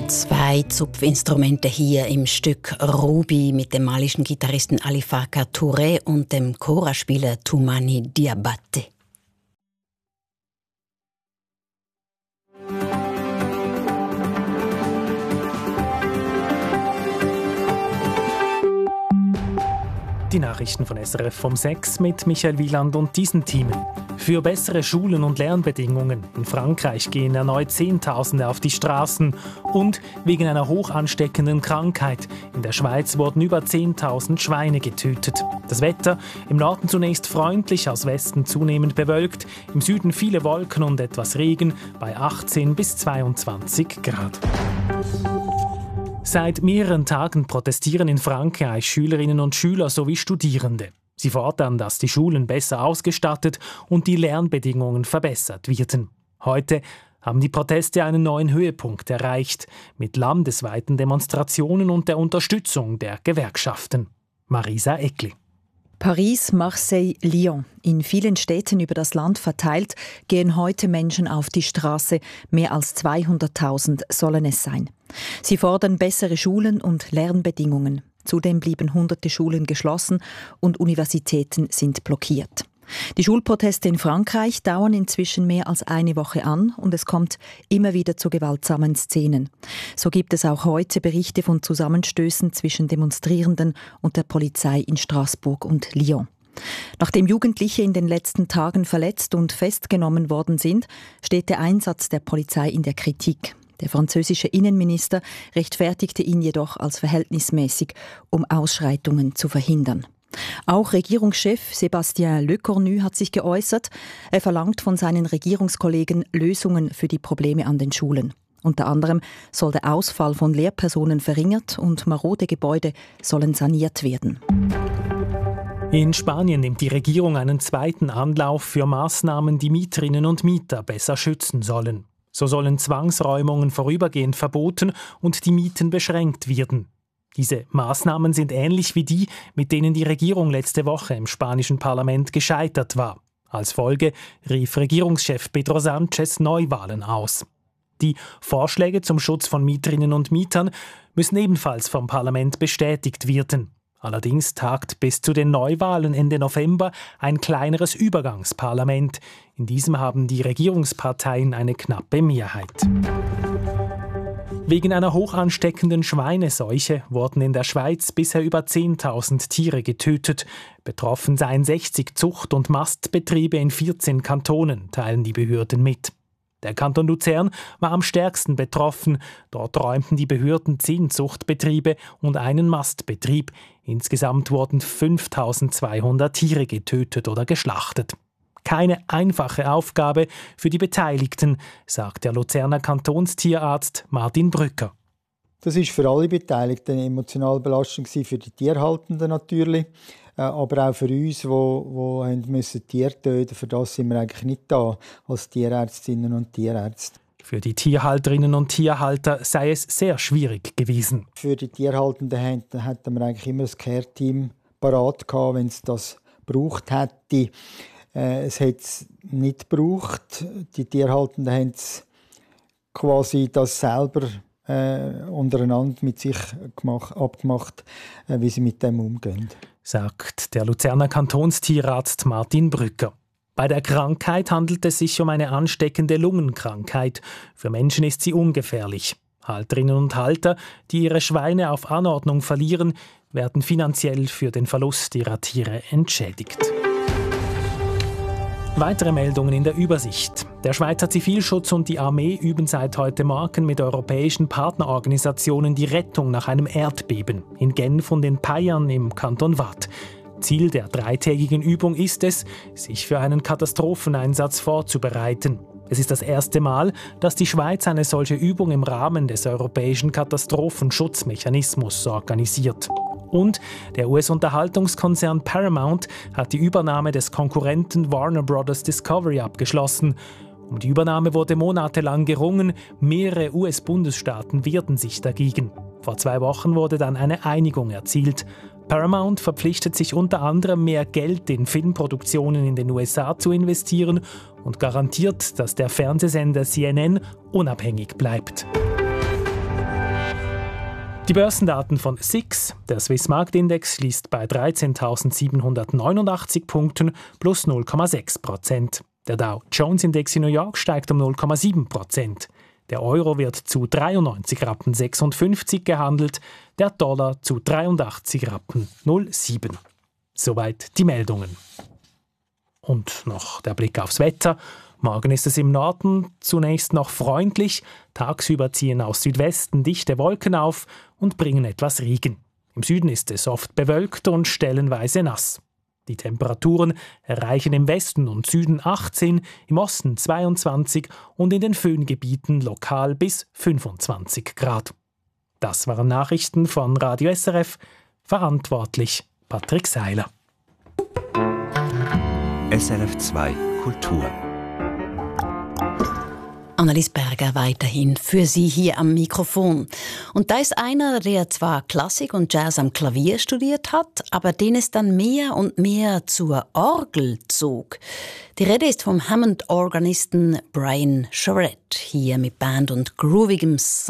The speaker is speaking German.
Zwei Zupfinstrumente hier im Stück Ruby mit dem malischen Gitarristen Ali Farka Touré und dem Kora-Spieler Toumani Diabaté. Die Nachrichten von SRF vom 6 mit Michael Wieland und diesen Themen. Für bessere Schulen und Lernbedingungen. In Frankreich gehen erneut Zehntausende auf die Straßen. Und wegen einer hoch ansteckenden Krankheit. In der Schweiz wurden über 10.000 Schweine getötet. Das Wetter im Norden zunächst freundlich, aus Westen zunehmend bewölkt. Im Süden viele Wolken und etwas Regen bei 18 bis 22 Grad. Seit mehreren Tagen protestieren in Frankreich Schülerinnen und Schüler sowie Studierende. Sie fordern, dass die Schulen besser ausgestattet und die Lernbedingungen verbessert werden. Heute haben die Proteste einen neuen Höhepunkt erreicht, mit landesweiten Demonstrationen und der Unterstützung der Gewerkschaften. Marisa Eckli. Paris, Marseille, Lyon. In vielen Städten über das Land verteilt gehen heute Menschen auf die Straße. Mehr als 200.000 sollen es sein. Sie fordern bessere Schulen und Lernbedingungen. Zudem blieben hunderte Schulen geschlossen und Universitäten sind blockiert. Die Schulproteste in Frankreich dauern inzwischen mehr als eine Woche an und es kommt immer wieder zu gewaltsamen Szenen. So gibt es auch heute Berichte von Zusammenstößen zwischen Demonstrierenden und der Polizei in Straßburg und Lyon. Nachdem Jugendliche in den letzten Tagen verletzt und festgenommen worden sind, steht der Einsatz der Polizei in der Kritik. Der französische Innenminister rechtfertigte ihn jedoch als verhältnismäßig, um Ausschreitungen zu verhindern. Auch Regierungschef Sébastien Lecornu hat sich geäußert. Er verlangt von seinen Regierungskollegen Lösungen für die Probleme an den Schulen. Unter anderem soll der Ausfall von Lehrpersonen verringert und marode Gebäude sollen saniert werden. In Spanien nimmt die Regierung einen zweiten Anlauf für Maßnahmen, die Mieterinnen und Mieter besser schützen sollen. So sollen Zwangsräumungen vorübergehend verboten und die Mieten beschränkt werden. Diese Maßnahmen sind ähnlich wie die, mit denen die Regierung letzte Woche im spanischen Parlament gescheitert war. Als Folge rief Regierungschef Pedro Sánchez Neuwahlen aus. Die Vorschläge zum Schutz von Mieterinnen und Mietern müssen ebenfalls vom Parlament bestätigt werden. Allerdings tagt bis zu den Neuwahlen Ende November ein kleineres Übergangsparlament. In diesem haben die Regierungsparteien eine knappe Mehrheit. Wegen einer hoch ansteckenden Schweineseuche wurden in der Schweiz bisher über 10.000 Tiere getötet. Betroffen seien 60 Zucht- und Mastbetriebe in 14 Kantonen, teilen die Behörden mit. Der Kanton Luzern war am stärksten betroffen. Dort räumten die Behörden 10 Zuchtbetriebe und einen Mastbetrieb. Insgesamt wurden 5.200 Tiere getötet oder geschlachtet. Keine einfache Aufgabe für die Beteiligten, sagt der Luzerner Kantonstierarzt Martin Brücker. Das ist für alle Beteiligten eine emotionale Belastung, für die Tierhaltenden natürlich, aber auch für uns, die Tiere töten mussten. Für das sind wir eigentlich nicht da, als Tierärztinnen und Tierärzte. Für die Tierhalterinnen und Tierhalter sei es sehr schwierig gewesen. Für die Tierhaltenden hätten wir eigentlich immer das Care-Team parat gehabt, wenn es das gebraucht hätte. Es hat es nicht gebraucht. Die Tierhaltenden haben quasi das selber untereinander mit sich abgemacht, wie sie mit dem umgehen. Sagt der Luzerner Kantonstierarzt Martin Brücker. Bei der Krankheit handelt es sich um eine ansteckende Lungenkrankheit. Für Menschen ist sie ungefährlich. Halterinnen und Halter, die ihre Schweine auf Anordnung verlieren, werden finanziell für den Verlust ihrer Tiere entschädigt. Weitere Meldungen in der Übersicht. Der Schweizer Zivilschutz und die Armee üben seit heute Morgen mit europäischen Partnerorganisationen die Rettung nach einem Erdbeben in Genf und in Payern im Kanton Waadt. Ziel der 3-tägigen Übung ist es, sich für einen Katastropheneinsatz vorzubereiten. Es ist das erste Mal, dass die Schweiz eine solche Übung im Rahmen des europäischen Katastrophenschutzmechanismus organisiert. Und der US-Unterhaltungskonzern Paramount hat die Übernahme des Konkurrenten Warner Bros. Discovery abgeschlossen. Um die Übernahme wurde monatelang gerungen, mehrere US-Bundesstaaten wehrten sich dagegen. Vor 2 Wochen wurde dann eine Einigung erzielt. Paramount verpflichtet sich unter anderem, mehr Geld in Filmproduktionen in den USA zu investieren und garantiert, dass der Fernsehsender CNN unabhängig bleibt. Die Börsendaten von SIX, der Swiss Marktindex, schließt bei 13.789 Punkten plus 0,6%. Der Dow Jones Index in New York steigt um 0,7%. Der Euro wird zu 93,56 Rappen gehandelt, der Dollar zu 83,07 Rappen. Soweit die Meldungen. Und noch der Blick aufs Wetter. Morgen ist es im Norden zunächst noch freundlich. Tagsüber ziehen aus Südwesten dichte Wolken auf und bringen etwas Regen. Im Süden ist es oft bewölkt und stellenweise nass. Die Temperaturen erreichen im Westen und Süden 18, im Osten 22 und in den Föhngebieten lokal bis 25 Grad. Das waren Nachrichten von Radio SRF. Verantwortlich Patrick Seiler. SRF 2 Kultur. Annelies Berger weiterhin für Sie hier am Mikrofon. Und da ist einer, der zwar Klassik und Jazz am Klavier studiert hat, aber den es dann mehr und mehr zur Orgel zog. Die Rede ist vom Hammond-Organisten Brian Charette, hier mit Band und groovigem